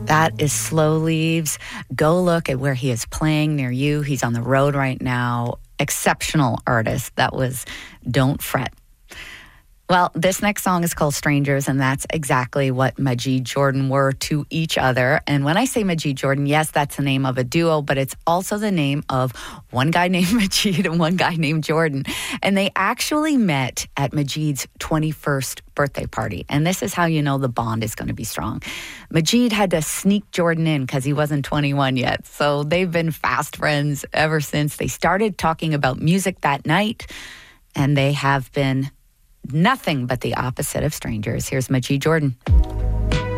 That is Slow Leaves. Go look at where he is playing near you. He's on the road right now. Exceptional artist. That was Don't Fret. Well, this next song is called Strangers, and that's exactly what Majid Jordan were to each other. And when I say Majid Jordan, yes, that's the name of a duo, but it's also the name of one guy named Majid and one guy named Jordan. And they actually met at Majid's 21st birthday party. And this is how you know the bond is going to be strong. Majid had to sneak Jordan in because he wasn't 21 yet. So they've been fast friends ever since. They started talking about music that night, and they have been nothing but the opposite of strangers. Here's Majid Jordan.